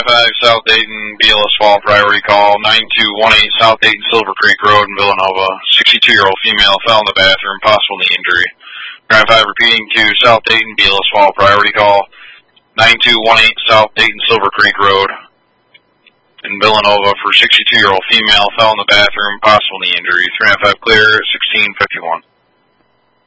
395 South Dayton, BLS Fall priority call, 9218 South Dayton Silver Creek Road in Villanova. 62-year-old female fell in the bathroom, possible knee injury. 395 repeating to South Dayton, BLS Fall priority call, 9218 South Dayton Silver Creek Road in Villanova for 62-year-old female fell in the bathroom, possible knee injury. 395 clear, 1651.